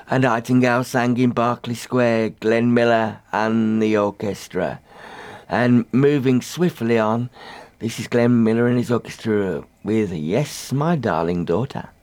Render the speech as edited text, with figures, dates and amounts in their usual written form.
A nightingale sang in Berkeley Square, Glenn Miller and the orchestra. And moving swiftly on, this is Glenn Miller and his orchestra with Yes, My Darling Daughter.